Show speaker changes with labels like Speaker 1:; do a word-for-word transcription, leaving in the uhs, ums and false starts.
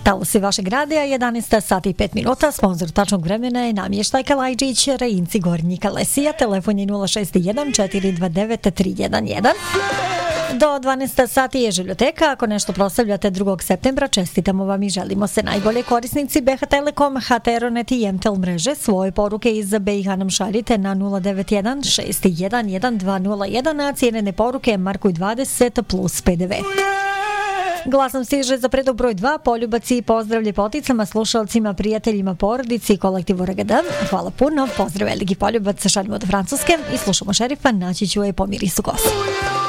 Speaker 1: Talosi vašeg radija, jedanaest sati i pet minuta, sponsor tačnog vremena je namještaj Kalajđić, Rejinci Gornji Kalesija, telefon je nula šest jedan četiri dva devet tri jedan jedan. Do dvanaest sati je Željoteka, ako nešto proslavljate drugog septembra, čestitamo vam i želimo se najbolje. Korisnici B H Telekom, H T Aeronet i M T L mreže svoje poruke iz B i H nam šaljite na nula devet jedan šest jedan jedan dva nula jedan, a cijenene poruke Markuj dvadeset plus P D V. Glasom stiže za predlog broj dva, poljubaci i pozdrav ljepoticama, slušalcima, prijateljima, porodici i kolektivu R G D. Hvala puno, pozdrav veliki poljubac, šaljimo od Francuske i slušamo šerifa, naći ću je po mirisu gosu.